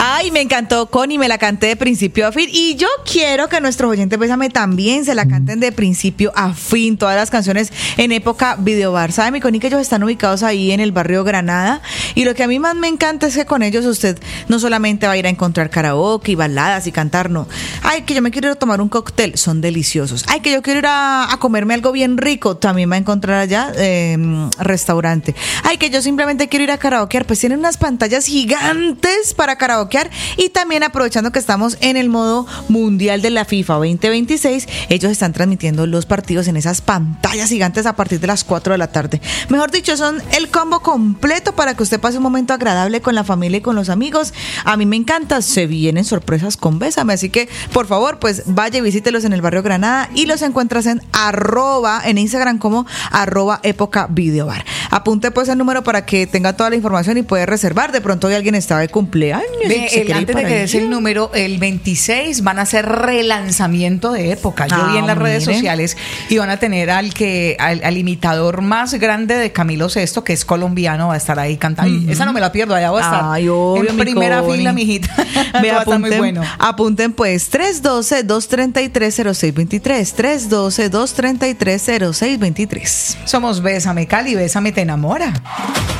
Ay, me encantó, Connie, me la canté de principio a fin. Y yo quiero que nuestros oyentes Bésame también se la canten de principio a fin. Todas las canciones en época Videobar. ¿Sabe, mi Connie, que ellos están ubicados ahí en el barrio Granada? Y lo que a mí más me encanta es que con ellos usted no solamente va a ir a encontrar karaoke y baladas y cantar, no. Ay, que yo me quiero ir a tomar un cóctel, son deliciosos. Ay, que yo quiero ir a comerme algo bien rico, también va a encontrar allá restaurante. Ay, que yo simplemente quiero ir a karaokear, pues tienen unas pantallas gigantes para karaokear. Y también, aprovechando que estamos en el modo mundial de la FIFA 2026, ellos están transmitiendo los partidos en esas pantallas gigantes a partir de las 4 de la tarde. Mejor dicho, son el combo completo para que usted pase un momento agradable con la familia y con los amigos. A mí me encanta, se vienen sorpresas con Bésame, así que por favor, pues vaya y visítelos en el barrio Granada y los encuentras en Instagram como @época-videobar. Apunte pues el número para que tenga toda la información y puede reservar. De pronto hoy alguien estaba de cumpleaños. Antes de que des el número, el 26 van a hacer relanzamiento de Época. Yo vi en las redes sociales y van a tener al imitador más grande de Camilo Sesto, que es colombiano, va a estar ahí cantando. Esa no me la pierdo, allá va a estar. Ay, obvio, en primera fila, mijita. Va a estar muy bueno. Apunten pues 312-233-0623. 312-233-0623. Somos Bésame Cali, Bésame te enamora.